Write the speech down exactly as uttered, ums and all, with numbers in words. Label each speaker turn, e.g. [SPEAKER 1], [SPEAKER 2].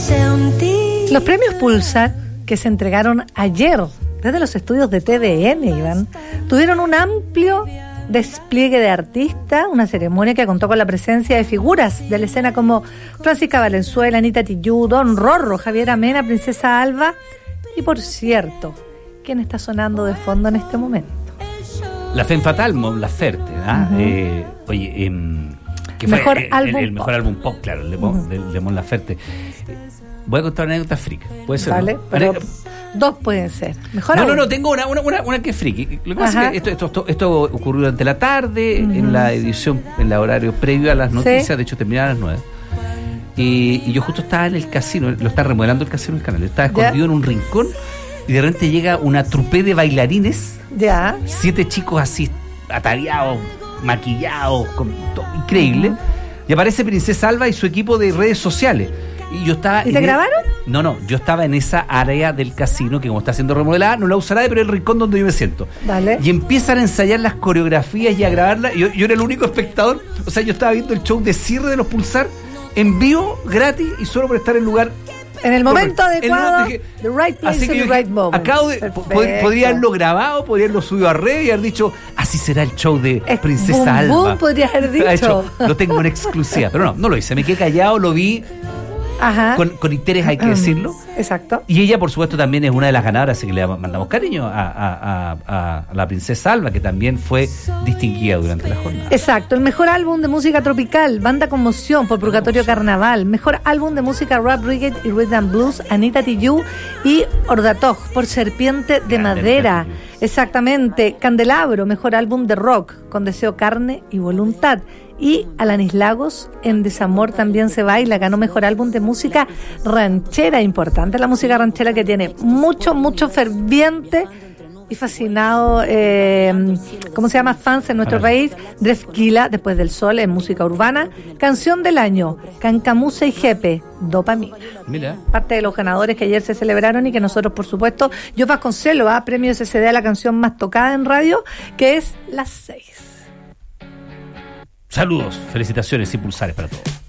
[SPEAKER 1] Los premios Pulsar, que se entregaron ayer desde los estudios de T V N, Iván, tuvieron un amplio despliegue de artistas, una ceremonia que contó con la presencia de figuras de la escena como Francisca Valenzuela, Anita Tijoux, Don Rorro, Javier Amena, Princesa Alba y, por cierto, ¿quién está sonando de fondo en este momento?
[SPEAKER 2] La Femme Fatale, Mon Laferte, ¿ah? Uh-huh. eh, oye, eh, que fue
[SPEAKER 1] mejor
[SPEAKER 2] el,
[SPEAKER 1] álbum
[SPEAKER 2] el, el mejor
[SPEAKER 1] pop.
[SPEAKER 2] álbum pop, claro, el de, uh-huh. de, de Mon Laferte. Voy a contar una anécdota freak. ¿Puede ser?
[SPEAKER 1] Vale,
[SPEAKER 2] ¿no?
[SPEAKER 1] pero
[SPEAKER 2] Ane-
[SPEAKER 1] dos pueden ser. Mejor
[SPEAKER 2] No,
[SPEAKER 1] aún.
[SPEAKER 2] no, no, tengo una, una, una, una que es friki. Lo que pasa
[SPEAKER 1] Ajá.
[SPEAKER 2] es que esto, esto, esto, esto ocurrió durante la tarde,
[SPEAKER 1] Uh-huh.
[SPEAKER 2] en la edición, en el horario previo a las noticias,
[SPEAKER 1] Sí.
[SPEAKER 2] de hecho terminaron a las nueve. Y, y yo justo estaba en el casino, lo está remodelando el casino del canal, yo estaba escondido
[SPEAKER 1] Ya.
[SPEAKER 2] en un rincón y de repente llega una trupé de bailarines,
[SPEAKER 1] Ya.
[SPEAKER 2] siete chicos así ataviados, maquillados, con todo increíble,
[SPEAKER 1] Uh-huh.
[SPEAKER 2] y aparece Princesa Alba y su equipo de redes sociales. Y yo estaba.
[SPEAKER 1] ¿Y te
[SPEAKER 2] en-
[SPEAKER 1] grabaron?
[SPEAKER 2] No, no, yo estaba en esa área del casino que como está siendo remodelada, no la usará, pero es el rincón donde yo me siento.
[SPEAKER 1] Vale.
[SPEAKER 2] Y empiezan a ensayar las coreografías y a grabarlas. Y yo, yo era el único espectador. O sea, yo estaba viendo el show de cierre de los Pulsar en vivo, gratis, y solo por estar en el lugar.
[SPEAKER 1] En el momento
[SPEAKER 2] correcto. En el
[SPEAKER 1] adecuado,
[SPEAKER 2] momento que-
[SPEAKER 1] the right place
[SPEAKER 2] Así que
[SPEAKER 1] and
[SPEAKER 2] yo
[SPEAKER 1] the right
[SPEAKER 2] dije,
[SPEAKER 1] moment.
[SPEAKER 2] acabo de,
[SPEAKER 1] Perfecto.
[SPEAKER 2] pod- podría haberlo grabado, podría haberlo subido a red y haber dicho, así será el show de
[SPEAKER 1] Es
[SPEAKER 2] Princesa
[SPEAKER 1] boom,
[SPEAKER 2] Alba.
[SPEAKER 1] boom, podría haber dicho.
[SPEAKER 2] Ha hecho, lo tengo en exclusiva. Pero no, no lo hice. Me quedé callado, lo vi
[SPEAKER 1] Ajá.
[SPEAKER 2] con, con interés, hay que decirlo.
[SPEAKER 1] Exacto.
[SPEAKER 2] Y ella, por supuesto, también es una de las ganadoras, así que le mandamos cariño a, a- a- a la Princesa Alba, que también fue distinguida durante la jornada.
[SPEAKER 1] Exacto, el mejor álbum de música tropical, Banda Conmoción por Purgatorio Carnaval, mejor álbum de música Rap Reggae y Rhythm and Blues, Anita Tijoux y Ordatoj por Serpiente de
[SPEAKER 2] Grande
[SPEAKER 1] Madera.
[SPEAKER 2] Anita Tijoux.
[SPEAKER 1] Exactamente, Candelabro, mejor álbum de rock con Deseo, Carne y Voluntad. Y Alanis Lagos, En Desamor también se baila, ganó mejor álbum de música ranchera, importante la música ranchera que tiene mucho, mucho ferviente y fascinado, eh, ¿cómo se llama? Fans en nuestro país. Drefkila, Después del Sol, en música urbana. Canción del año, Cancamusa y Jepe, Dopamina.
[SPEAKER 2] Mira.
[SPEAKER 1] Parte de los ganadores que ayer se celebraron y que nosotros, por supuesto, yo Vasconcelo, ¿ah? Premio S S D a la canción más tocada en radio, que es Las Seis.
[SPEAKER 2] Saludos, felicitaciones y pulsares para todos.